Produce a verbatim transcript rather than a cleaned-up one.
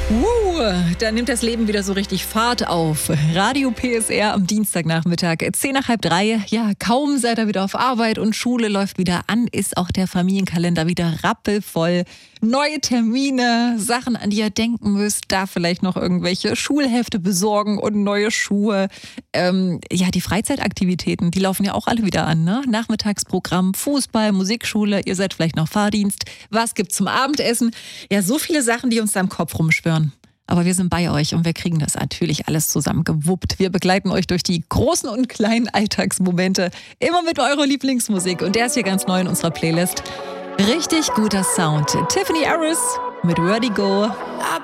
Uh, da nimmt das Leben wieder so richtig Fahrt auf. Radio P S R am Dienstagnachmittag, zehn nach halb drei. Ja, kaum seid ihr wieder auf Arbeit und Schule läuft wieder an, ist auch der Familienkalender wieder rappelvoll. Neue Termine, Sachen, an die ihr denken müsst, da vielleicht noch irgendwelche Schulhefte besorgen und neue Schuhe. Ähm, ja, die Freizeitaktivitäten, die laufen ja auch alle wieder an, ne? Nachmittagsprogramm, Fußball, Musikschule, ihr seid vielleicht noch Fahrdienst. Was gibt's zum Abendessen? Ja, so viele Sachen, die uns da im Kopf rumschwirren. Aber wir sind bei euch und wir kriegen das natürlich alles zusammen gewuppt. Wir begleiten euch durch die großen und kleinen Alltagsmomente. Immer mit eurer Lieblingsmusik. Und der ist hier ganz neu in unserer Playlist. Richtig guter Sound. Tiffany Harris mit Vertigo.